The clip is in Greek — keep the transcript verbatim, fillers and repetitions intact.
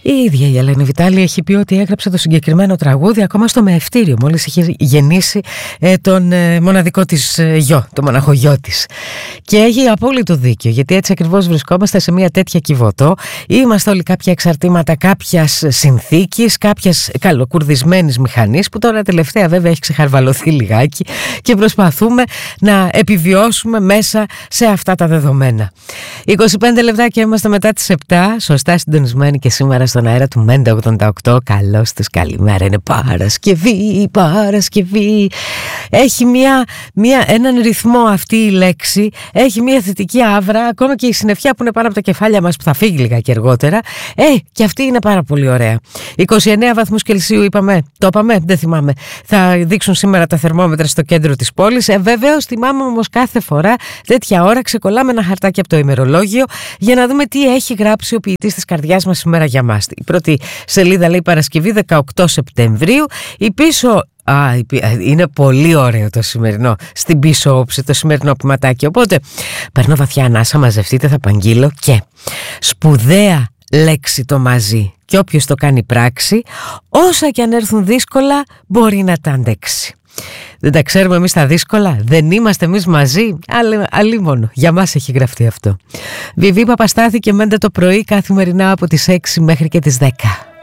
Η ίδια η Ελένη Βιτάλη έχει πει ότι έγραψε το συγκεκριμένο τραγούδι ακόμα στο μεευτήριο, μόλις είχε γεννήσει ε, τον ε, μοναδικό της ε, γιο, το μοναχογιό της. Και έχει απόλυτο δίκιο, γιατί έτσι ακριβώς βρισκόμαστε σε μια τέτοια κυβωτό. Είμαστε όλοι κάποια εξαρτήματα κάποιας συνθήκης, κάποιας καλοκουρδισμένης μηχανής, που τώρα τελευταία βέβαια έχει ξεχαρβαλωθεί λιγάκι και προσπαθούμε να επιβιώσουμε μέσα σε αυτά τα δεδομένα. είκοσι πέντε λεπτά και είμαστε μετά τις επτά, σωστά συντονισμένοι και σήμερα στον αέρα του Μέντα ογδόντα οκτώ. Καλώς τους καλημέρα, είναι Παρασκευή, Παρασκευή. Έχει μια, μια, έναν ρυθμό αυτή η λέξη, έχει μια θετική άβρα, ακόμα και η συννεφιά που είναι πάνω από τα κεφάλια μας που θα φύγει λίγα και αργότερα. Ε, και αυτή είναι πάρα πολύ ωραία. είκοσι εννέα βαθμούς Κελσίου είπαμε, το είπαμε, δεν θυμάμαι. Θα δείξουν σήμερα τα θερμόμετρα στο κέντρο της πόλης. Ε, βεβαίως θυμάμαι όμως κάθε φορά τέτοια ώρα ξεκολλάμε ένα χαρτάκι από το ημερολόγιο για να δούμε τι έχει γράψει ο ποιητής της καρδιάς μας σήμερα για μας. Η πρώτη σελίδα λέει Παρασκευή δεκαοκτώ Σεπτεμβρίου. Η πίσω... Α, είναι πολύ ωραίο το σημερινό, στην πίσω όψη το σημερινό ποιηματάκι. Οπότε παίρνω βαθιά ανάσα, μαζευτείτε, θα παγγείλω και σπουδαία λέξη το μαζί. Και όποιος το κάνει πράξη, όσα και αν έρθουν δύσκολα μπορεί να τα αντέξει. Δεν τα ξέρουμε εμείς τα δύσκολα, δεν είμαστε εμείς μαζί, αλίμονο, για μας έχει γραφτεί αυτό. Βιβί Παπαστάθη και Μέντα το πρωί καθημερινά από τις έξι μέχρι και τις δέκα.